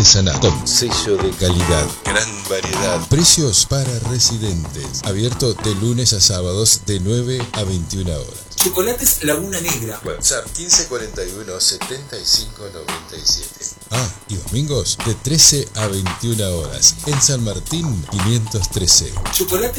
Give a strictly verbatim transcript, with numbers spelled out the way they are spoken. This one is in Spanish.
artesanal con sello de calidad. Gran variedad. Precios para residentes. Abierto de lunes a sábados de nueve a veintiuna horas. Chocolates Laguna Negra. WhatsApp quince cuarenta y uno setenta y cinco noventa y siete. Ah, y domingos de trece a veintiuna horas. En San Martín quinientos trece. Chocolates